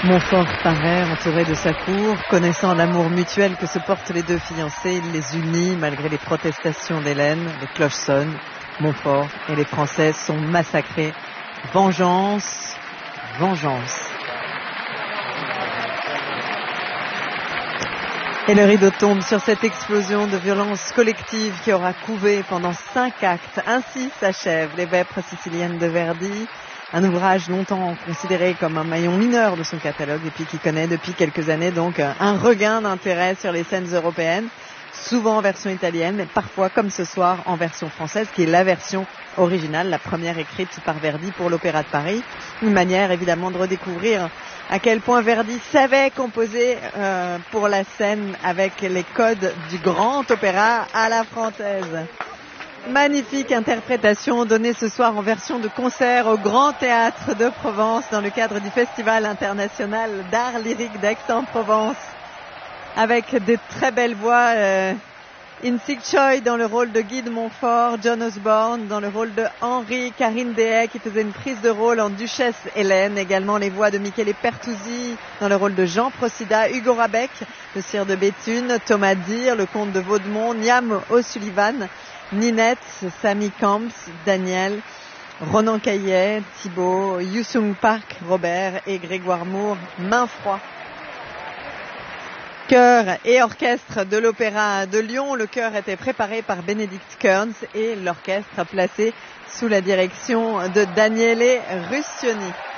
Montfort paraît entouré de sa cour, connaissant l'amour mutuel que se portent les deux fiancés, il les unit malgré les protestations d'Hélène. Les cloches sonnent, Montfort et les Françaises sont massacrés. Vengeance, vengeance. Et le rideau tombe sur cette explosion de violence collective qui aura couvé pendant 5 actes. Ainsi s'achève Les Vêpres siciliennes de Verdi, un ouvrage longtemps considéré comme un maillon mineur de son catalogue et puis qui connaît depuis quelques années donc un regain d'intérêt sur les scènes européennes, souvent en version italienne, mais parfois comme ce soir en version française, qui est la version originale, la première écrite par Verdi pour l'Opéra de Paris. Une manière évidemment de redécouvrir à quel point Verdi savait composer pour la scène avec les codes du grand opéra à la française. Magnifique interprétation donnée ce soir en version de concert au Grand Théâtre de Provence dans le cadre du Festival international d'art lyrique d'Aix-en-Provence, avec de très belles voix. Insig Choi dans le rôle de Guy de Montfort, John Osborne dans le rôle de Henri, Karine Dehaye qui faisait une prise de rôle en Duchesse Hélène, également les voix de Michele Pertusi dans le rôle de Jean Procida, Hugo Rabec, le sire de Béthune, Thomas Dיר, le comte de Vaudemont, Niam O'Sullivan, Ninette, Samy Camps, Daniel, Ronan Caillet, Thibault, Yousung Park, Robert et Grégoire Moore, Mainfroid. Chœur et orchestre de l'Opéra de Lyon. Le chœur était préparé par Bénédicte Kearns et l'orchestre placé sous la direction de Daniele Ruscioni.